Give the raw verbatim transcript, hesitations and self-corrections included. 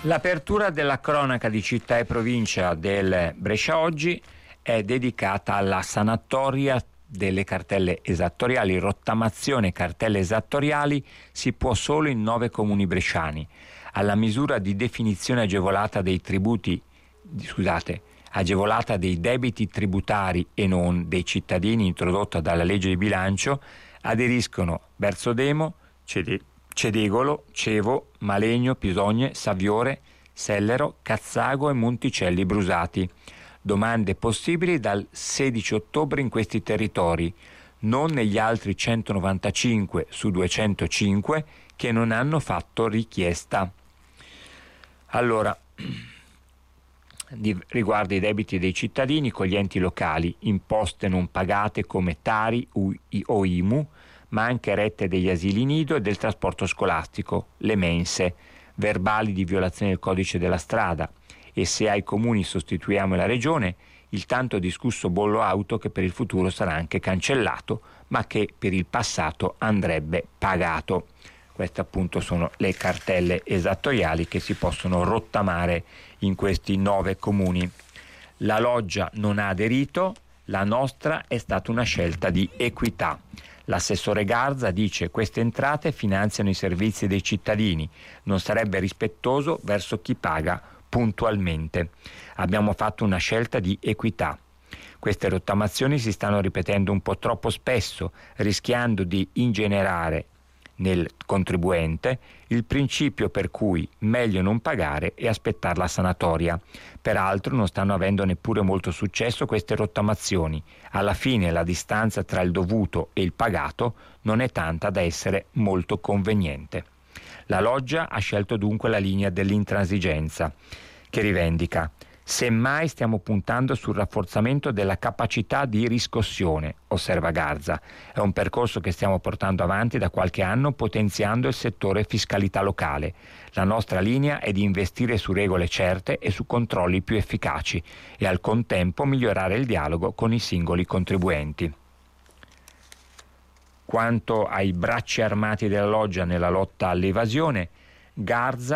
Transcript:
L'apertura della cronaca di città e provincia del Brescia Oggi è dedicata alla sanatoria delle cartelle esattoriali. Rottamazione cartelle esattoriali si può solo in nove comuni bresciani. Alla misura di definizione agevolata dei tributi, scusate, agevolata dei debiti tributari e non dei cittadini introdotta dalla legge di bilancio aderiscono Bersodemo, Cede, Cedegolo, Cevo, Malegno, Pisogne, Saviore, Sellero, Cazzago e Monticelli Brusati. Domande possibili dal sedici ottobre in questi territori, non negli altri centonovantacinque su duecentocinque che non hanno fatto richiesta. Allora, riguarda i debiti dei cittadini con gli enti locali, imposte non pagate come Tari o I M U, ma anche rette degli asili nido e del trasporto scolastico, le mense, verbali di violazione del codice della strada, e se ai comuni sostituiamo la regione, il tanto discusso bollo auto che per il futuro sarà anche cancellato, ma che per il passato andrebbe pagato. Queste appunto sono le cartelle esattoriali che si possono rottamare in questi nove comuni. La Loggia non ha aderito, la nostra è stata una scelta di equità. L'assessore Garza dice: queste entrate finanziano i servizi dei cittadini, non sarebbe rispettoso verso chi paga puntualmente. Abbiamo fatto una scelta di equità. Queste rottamazioni si stanno ripetendo un po' troppo spesso, rischiando di ingenerare nel contribuente il principio per cui meglio non pagare e aspettare la sanatoria. Peraltro non stanno avendo neppure molto successo queste rottamazioni. Alla fine la distanza tra il dovuto e il pagato non è tanta da essere molto conveniente. La Loggia ha scelto dunque la linea dell'intransigenza, che rivendica: semmai stiamo puntando sul rafforzamento della capacità di riscossione, osserva Garza. È un percorso che stiamo portando avanti da qualche anno, potenziando il settore fiscalità locale. La nostra linea è di investire su regole certe e su controlli più efficaci e al contempo migliorare il dialogo con i singoli contribuenti. Quanto ai bracci armati della Loggia nella lotta all'evasione, Garza